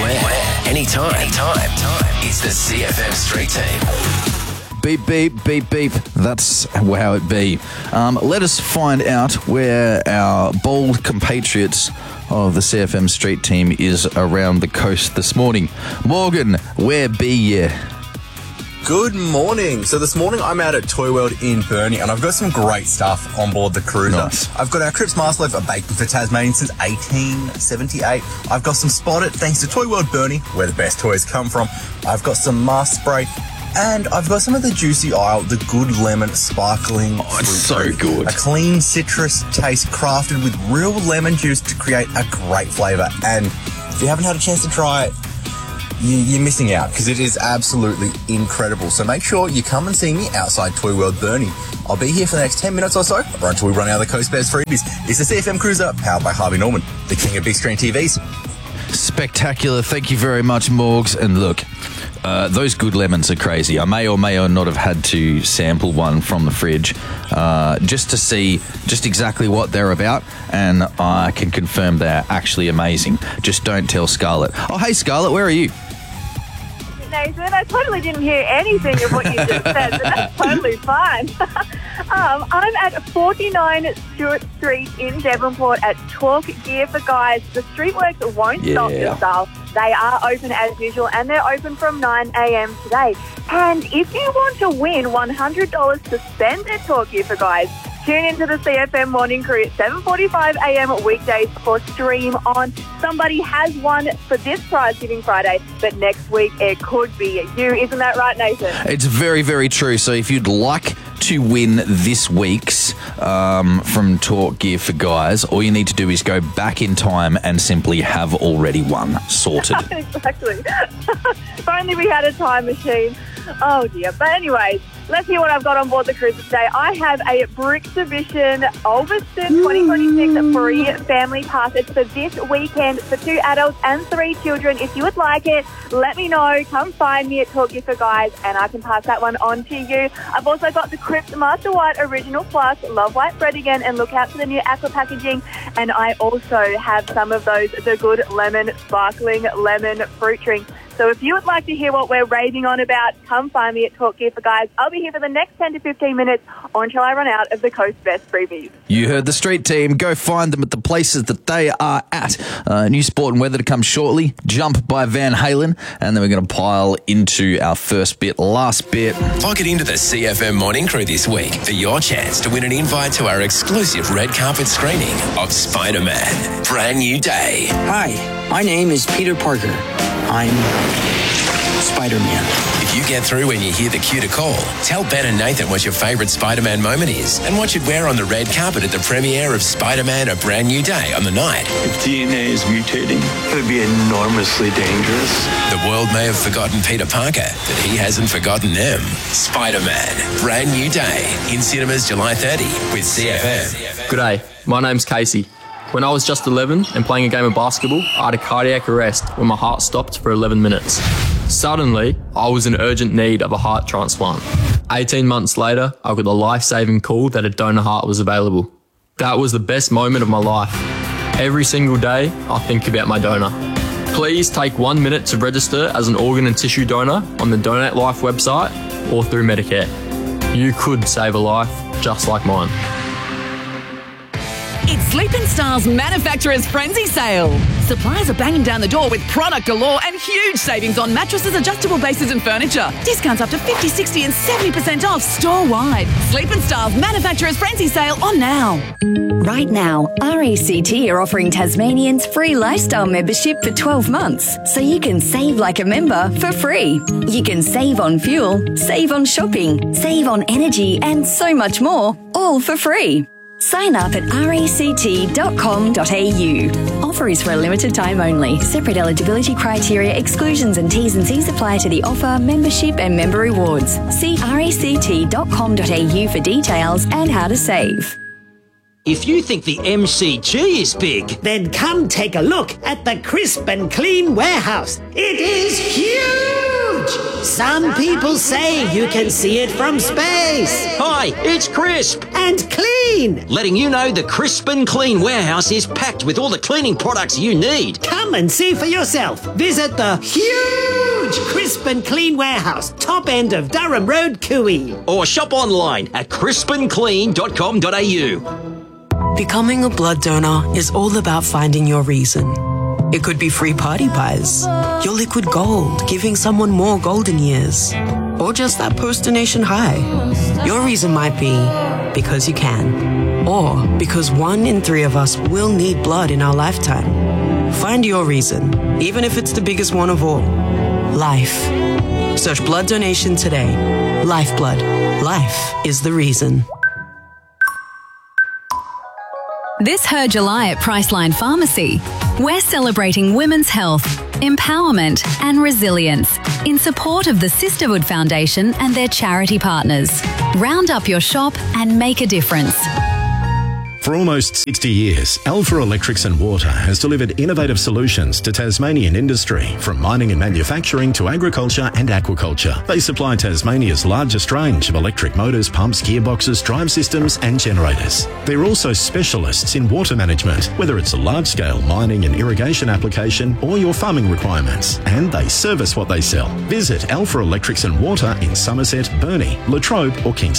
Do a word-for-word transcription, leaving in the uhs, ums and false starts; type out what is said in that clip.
Anywhere, anytime, anytime. It's the C F M Street Team. Beep, beep, beep, beep. That's how it be. Um, let us find out where our bold compatriots of the C F M Street Team is around the coast this morning. Morgan, where be ye? Good morning. So this morning I'm out at Toy World in Burnie and I've got some great stuff on board the cruiser. Nice. I've got our Cripps Master Loaf, a bacon for Tasmanian since eighteen seventy-eight. I've got some Spotted thanks to Toy World Burnie, where the best toys come from. I've got some Mask Spray. And I've got some of the Juicy Isle, the Good Lemon Sparkling Oh, it's Fruit so Drink. good. A clean citrus taste crafted with real lemon juice to create a great flavour. And if you haven't had a chance to try it, you, you're missing out because it is absolutely incredible. So make sure you come and see me outside Toy World Burnie. I'll be here for the next ten minutes or so, or until we run out of the Coast Bears freebies. It's the C F M Cruiser, powered by Harvey Norman, the king of big screen T Vs. Spectacular. Thank you very much, Morgs. And look, uh, those good lemons are crazy. I may or may or not have had to sample one from the fridge uh, just to see just exactly what they're about, and I can confirm they're actually amazing. Just don't tell Scarlett. Oh, hey, Scarlett, where are you? Nathan, I totally didn't hear anything of what you just said, but that's totally fine. um, I'm at forty-nine Stewart Street in Devonport at Talk Gear for Guys. The Streetworks won't Yeah. stop your style. They are open as usual, and they're open from nine a.m. today. And if you want to win one hundred dollars to spend at Talk Gear for Guys, tune into the C F M Morning Crew at seven forty-five a.m. weekdays for Stream On. Somebody has won for this prize giving Friday, but next week it could be you. Isn't that right, Nathan? It's very, very true. So if you'd like to win this week's um, from Talk Gear for Guys, all you need to do is go back in time and simply have already won. Sorted. Exactly. If only we had a time machine. Oh, dear. But anyways, let's hear what I've got on board the cruiser today. I have a Brick Division Ulverston twenty twenty-six free family pass. It's for this weekend for two adults and three children. If you would like it, let me know. Come find me at Talk Gear for Guys and I can pass that one on to you. I've also got the Cripps Master White Original Plus. Love white bread again and look out for the new aqua packaging. And I also have some of those The Good Lemon Sparkling Lemon Fruit Drinks. So if you would like to hear what we're raving on about, come find me at Talk Gear for Guys. I'll be here for the next ten to fifteen minutes or until I run out of the Coast Best freebies. You heard the street team. Go find them at the places that they are at. Uh, new sport and weather to come shortly. Jump by Van Halen. And then we're going to pile into our first bit, last bit. Log it into the C F M Morning Crew this week for your chance to win an invite to our exclusive red carpet screening of Spider-Man, Brand New Day. Hi, my name is Peter Parker. I'm Spider-Man. If you get through when you hear the cue to call, tell Ben and Nathan what your favourite Spider-Man moment is and what you'd wear on the red carpet at the premiere of Spider-Man, A Brand New Day on the night. If D N A is mutating, it would be enormously dangerous. The world may have forgotten Peter Parker, but he hasn't forgotten them. Spider-Man, Brand New Day, in cinemas July thirtieth with C F M. G'day, my name's Casey. When I was just eleven and playing a game of basketball, I had a cardiac arrest when my heart stopped for eleven minutes. Suddenly, I was in urgent need of a heart transplant. eighteen months later, I got the life-saving call that a donor heart was available. That was the best moment of my life. Every single day, I think about my donor. Please take one minute to register as an organ and tissue donor on the Donate Life website or through Medicare. You could save a life just like mine. It's Sleep and Style's Manufacturer's Frenzy Sale. Suppliers are banging down the door with product galore and huge savings on mattresses, adjustable bases and furniture. Discounts up to fifty, sixty and seventy percent off store-wide. Sleep and Style's Manufacturer's Frenzy Sale on now. Right now, R A C T are offering Tasmanians free lifestyle membership for twelve months, so you can save like a member for free. You can save on fuel, save on shopping, save on energy and so much more, all for free. Sign up at r a c t dot com dot a u. Offer is for a limited time only. Separate eligibility criteria, exclusions and T's and C's apply to the offer, membership and member rewards. See r a c t dot com dot a u for details and how to save. If you think the M C G is big, then come take a look at the Crisp and Clean Warehouse. It is huge! Some people say you can see it from space. Hi, it's Crisp. And clean. Letting you know the Crisp and Clean warehouse is packed with all the cleaning products you need. Come and see for yourself. Visit the huge Crisp and Clean warehouse, top end of Durham Road, Cooey. Or shop online at crisp and clean dot com dot a u. Becoming a blood donor is all about finding your reason. It could be free party pies, your liquid gold, giving someone more golden years, or just that post-donation high. Your reason might be because you can, or because one in three of us will need blood in our lifetime. Find your reason, even if it's the biggest one of all. Life. Search blood donation today. Lifeblood. Life is the reason. This Her July at Priceline Pharmacy. We're celebrating women's health, empowerment and resilience in support of the Sisterhood Foundation and their charity partners. Round up your shop and make a difference. For almost sixty years, Alpha Electrics and Water has delivered innovative solutions to Tasmanian industry, from mining and manufacturing to agriculture and aquaculture. They supply Tasmania's largest range of electric motors, pumps, gearboxes, drive systems and generators. They're also specialists in water management, whether it's a large-scale mining and irrigation application or your farming requirements, and they service what they sell. Visit Alpha Electrics and Water in Somerset, Burnie, Latrobe or Kingston.